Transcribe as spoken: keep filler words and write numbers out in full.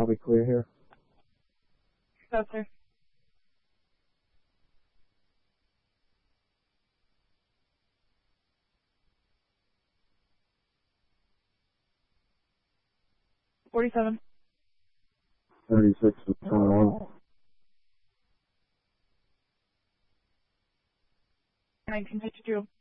I'll be clear here. Go, sir. Forty-seven. Thirty-six and twenty-one. Nineteen fifty-two.